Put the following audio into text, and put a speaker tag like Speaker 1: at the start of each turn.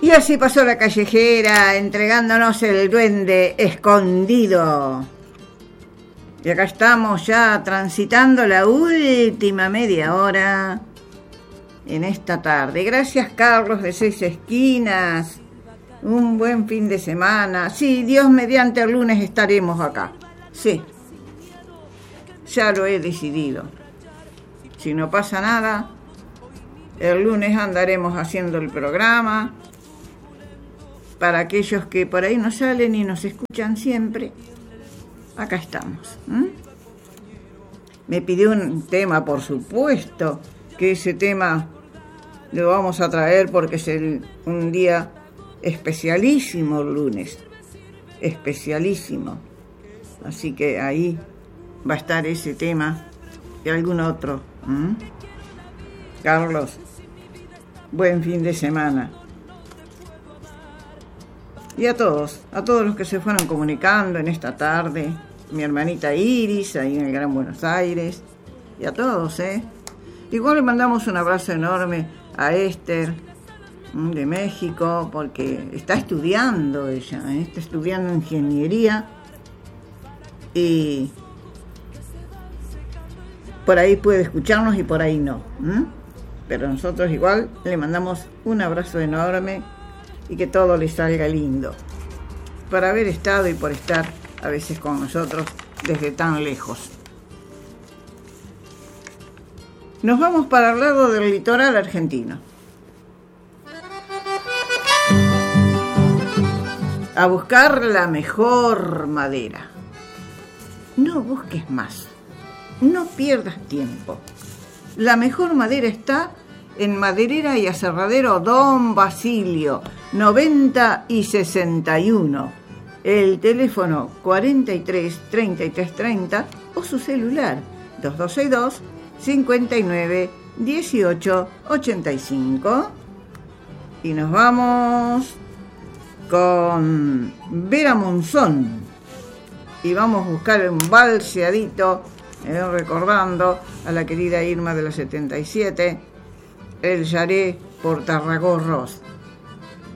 Speaker 1: Y así pasó la callejera, entregándonos el duende escondido. Y acá estamos ya transitando la última media hora en esta tarde. Gracias, Carlos de Seis Esquinas. Un buen fin de semana. Sí, Dios mediante, el lunes estaremos acá. Sí, ya lo he decidido. Si no pasa nada, el lunes andaremos haciendo el programa. Para aquellos que por ahí no salen y nos escuchan siempre, acá estamos. Me pidió un tema, por supuesto, que ese tema lo vamos a traer porque es un día especialísimo el lunes. Especialísimo. Así que ahí va a estar ese tema y algún otro. Carlos, buen fin de semana. Y a todos los que se fueron comunicando en esta tarde, mi hermanita Iris, ahí en el Gran Buenos Aires, y a todos, Igual le mandamos un abrazo enorme a Esther, de México, porque está estudiando ella, está estudiando ingeniería, y por ahí puede escucharnos y por ahí no, pero nosotros igual le mandamos un abrazo enorme y que todo le salga lindo, por haber estado y por estar a veces con nosotros desde tan lejos. Nos vamos para el lado del litoral argentino, a buscar la mejor madera. No busques más, no pierdas tiempo. La mejor madera está en Maderera y Aserradero Don Basilio, 90 y 61. El teléfono 43 33 30 o su celular 2262 59 18 85. Y nos vamos con Vera Monzón y vamos a buscar un balseadito, recordando a la querida Irma de los 77, el Yaré por Tarragorros.